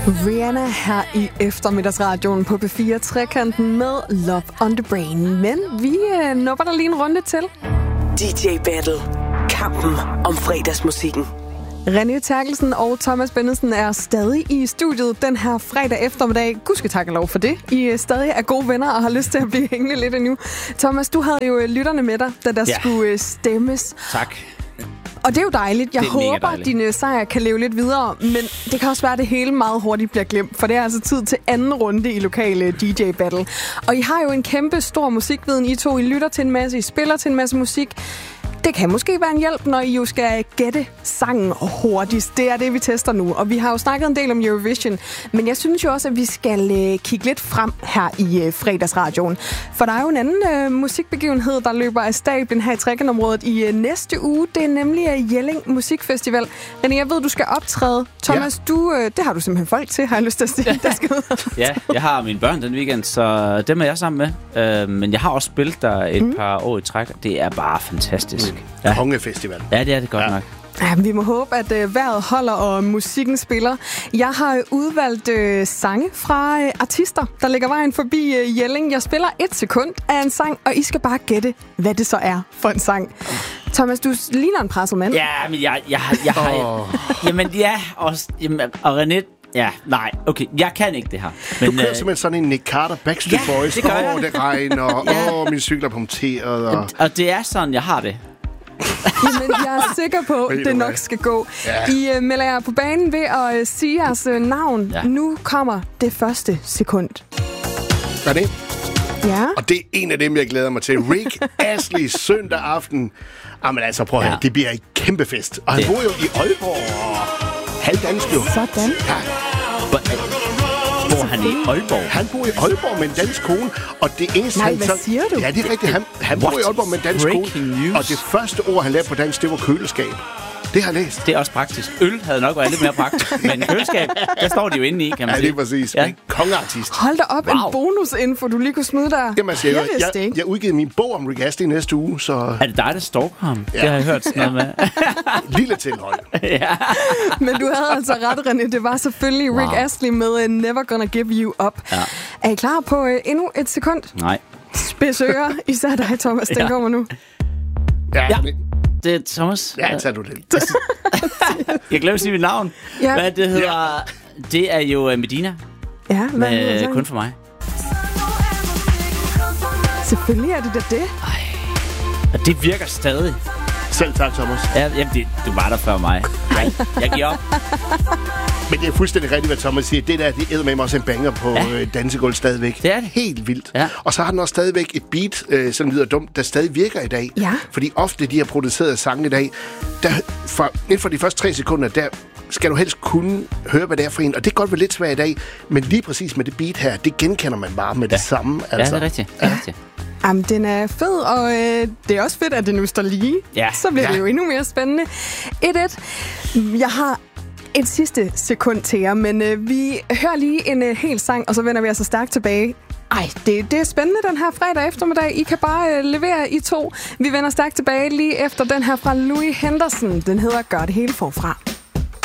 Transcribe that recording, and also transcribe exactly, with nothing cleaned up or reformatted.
Rihanna her i eftermiddagsradioen på P fire Trekanten med Love on the Brain. Men vi øh, nupper der lige en runde til. D J Battle. Kampen om fredagsmusikken. René Terkelsen og Thomas Bennedsen er stadig i studiet den her fredag eftermiddag. Gudske tak og lov for det. I er stadig er gode venner og har lyst til at blive hængende lidt endnu. Thomas, du havde jo lytterne med dig, da der ja. skulle stemmes. Tak. Og det er jo dejligt. Jeg håber, at dine sejre kan leve lidt videre, men det kan også være, at det hele meget hurtigt bliver glemt, for det er altså tid til anden runde i lokale D J Battle. Og I har jo en kæmpe stor musikviden, I to. I lytter til en masse, I spiller til en masse musik. Det kan måske være en hjælp, når I jo skal gætte sangen hurtigst. Det er det, vi tester nu. Og vi har jo snakket en del om Eurovision, men jeg synes jo også, at vi skal øh, kigge lidt frem her i øh, fredagsradioen. For der er jo en anden øh, musikbegivenhed, der løber af stablen her i Trekantområdet i øh, næste uge. Det er nemlig øh, Jelling Musikfestival. René, jeg ved, du skal optræde. Thomas, ja. du, øh, det har du simpelthen folk til, har jeg lyst til at sige. Der skal ja, jeg har mine børn den weekend, så dem er jeg sammen med. Øh, men jeg har også spillet der et mm. par år i træk. Det er bare fantastisk. Mm. Ja. Kongefestival. Ja, det er det godt ja. nok. Ja, vi må håbe, at øh, vejret holder og musikken spiller. Jeg har øh, udvalgt øh, sange fra øh, artister, der lægger vejen forbi øh, Jelling. Jeg spiller et sekund af en sang, og I skal bare gætte, hvad det så er for en sang. Thomas, du ligner en presset mand. Ja, men jeg, jeg, jeg, jeg har... Oh. Jamen, ja, og, jamen, og René... Ja, nej, okay, jeg kan ikke det her. Men, du kører øh, simpelthen sådan en Nick Carter Backstreet ja, Boys. Åh, oh, det regner, og ja. oh, min cykel er punkteret. Og... og det er sådan, jeg har det. Jamen, jeg er sikker på, at det nok skal gå. Ja. I uh, melder jer på banen ved at uh, sige jeres uh, navn. Ja. Nu kommer det første sekund. Hvad er det? Ja. Og det er en af dem, jeg glæder mig til. Rick Astley søndag aften. Jamen altså, prøv at høre, ja. det bliver en kæmpe fest. Og han det. bor jo i Aalborg. Halvdansk jo. Sådan. Ja. Bor han i Aalborg? Han bor i Aalborg med en dansk kone, og det eneste Nej, han hvad så... siger du? Ja, det er rigtigt. Han, han bor i Aalborg med en dansk Breaking kone, news. og det første ord, han lærte på dansk, det var køleskab. Det har jeg læst. Det er også praktisk. Øl havde nok været lidt mere praktisk, men køleskab, der står de jo inde i, kan man sige. Ja, det er præcis. Ja. Kongeartist. Hold da op, wow. En bonusinfo, du lige kunne smide der. Jamen, altså, jeg, jeg, jeg, jeg udgivet min bog om Rick Astley næste uge, så... Er det dig, der stalker ham? Ja. Det har jeg hørt sådan noget med. Lille tilhold. Ja. Men du havde altså ret, René. Det var selvfølgelig wow. Rick Astley med uh, Never Gonna Give You Up. Ja. Er I klar på uh, endnu et sekund? Nej. Spids ører, især dig, Thomas. Den ja. kommer nu. Ja, ja. Det er Thomas. Ja, tager du det. Jeg glemte at sige mit navn. Ja. Hvad det hedder? Ja. Det er jo Medina. Ja, hvad hedder det? Kun for mig. Selvfølgelig er det da det. Ej. Og det virker stadig. Selv tak, Thomas. Ja, jamen, det, du var der før mig. Nej, jeg giver op. Men det er fuldstændig rigtigt, hvad Thomas siger. Det der, det æder med mig også en banger på ja. dansegulvet stadigvæk. Det er det. Helt vildt. Ja. Og så har den også stadigvæk et beat, øh, som lyder dumt, der stadig virker i dag. Ja. Fordi ofte de har produceret sange i dag, der for, inden for de første tre sekunder, der skal du helst kunne høre, hvad det er for en. Og det kan godt være lidt svært i dag, men lige præcis med det beat her, det genkender man bare med ja. det samme. Altså. Ja, det er rigtigt. Det er rigtigt. Jamen, den er fed, og øh, det er også fedt, at det nu står lige. Ja. Så bliver ja. det jo endnu mere spændende. et et. Jeg har et sidste sekund til jer, men øh, vi hører lige en øh, hel sang, og så vender vi altså stærkt tilbage. Ej, det, det er spændende den her fredag eftermiddag. I kan bare øh, levere I to. Vi vender stærkt tilbage lige efter den her fra Louis Henderson. Den hedder Gør det hele forfra.